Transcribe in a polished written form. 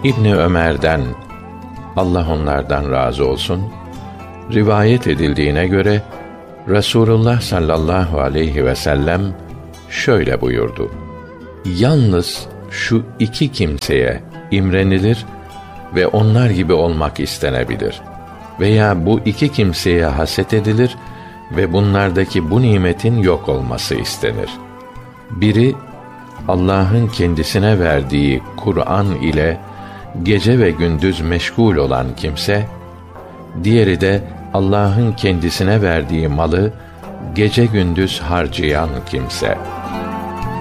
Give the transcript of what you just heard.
İbni Ömer'den, Allah onlardan razı olsun, rivayet edildiğine göre Resulullah sallallahu aleyhi ve sellem şöyle buyurdu: Yalnız şu iki kimseye imrenilir ve onlar gibi olmak istenebilir veya bu iki kimseye haset edilir ve bunlardaki bu nimetin yok olması istenir. Biri, Allah'ın kendisine verdiği Kur'an ile gece ve gündüz meşgul olan kimse, diğeri de Allah'ın kendisine verdiği malı gece gündüz harcayan kimse.